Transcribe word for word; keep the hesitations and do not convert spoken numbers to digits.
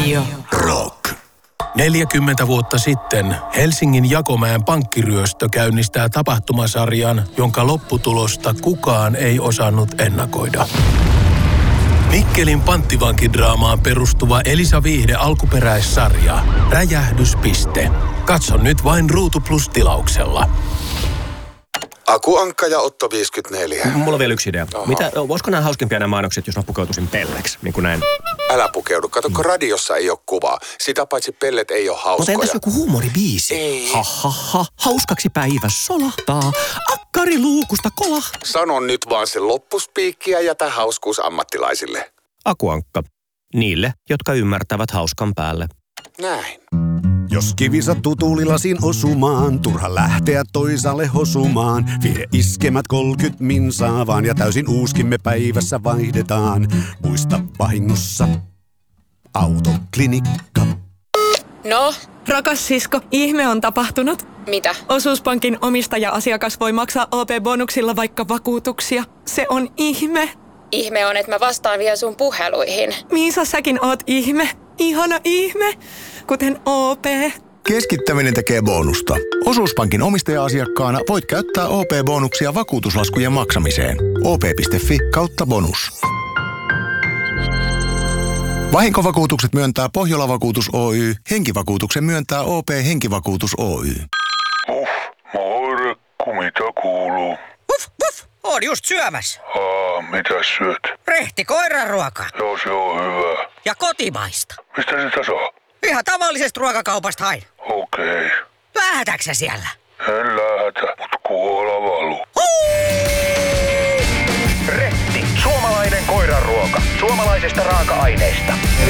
Radio Rock. neljäkymmentä vuotta sitten Helsingin Jakomäen pankkiryöstö käynnistää tapahtumasarjan, jonka lopputulosta kukaan ei osannut ennakoida. Mikkelin panttivankidraamaan perustuva Elisa Viihde alkuperäissarja Räjähdyspiste. Katso nyt vain Ruutu Plus -tilauksella. Aku Ankka ja Otto viisikymmentäneljä. Mulla on vielä yksi idea. Oho. Mitä, voisiko nämä hauskimpia nämä mainokset, jos mä pukeutuisin pelleksi? Niin kuin näin. Älä pukeudu. Kato, kun radiossa ei ole kuvaa. Sitä paitsi pellet ei ole hauskoja. Mutta entäs joku huumoribiisi? Ei. Ha, ha, ha. Hauskaksi päivä solahtaa. Akkari luukusta kolahtaa. Sano nyt vaan se loppuspiikki ja jätä hauskuus ammattilaisille. Aku Ankka. Niille, jotka ymmärtävät hauskan päälle. Näin. Jos kivi sattuu tuulilasin osumaan, turha lähteä toisaalle hosumaan. Vie iskemät kolkyt minsaa vaan ja täysin uuskimme päivässä vaihdetaan. Muista vahingossa autoklinikka. No? Rakas sisko, ihme on tapahtunut. Mitä? Osuuspankin omistaja-asiakas voi maksaa O P-bonuksilla vaikka vakuutuksia. Se on ihme. Ihme on, että mä vastaan vielä sun puheluihin. Miisa, säkin oot ihme. Ihana ihme. Kuten O P. Keskittäminen tekee bonusta. Osuuspankin omistaja-asiakkaana voit käyttää O P-bonuksia vakuutuslaskujen maksamiseen. O P piste F I kautta bonus. Vahinkovakuutukset myöntää Pohjola-vakuutus Oy. Henkivakuutuksen myöntää O P Henkivakuutus Oy. Uff, maarekku, mitä kuuluu? Uff, uff, oon just syömässä. Aa, mitä syöt? Rehti koiranruoka. Joo, se on hyvä. Ja kotimaista. Mistä sitä saa? Ihan tavallisesta ruokakaupasta hain. Okei. Okay. Lähdätkö siellä? En lähätä, mut kuola valuu. Rehti, suomalainen koiranruoka. Suomalaisista raaka-aineista.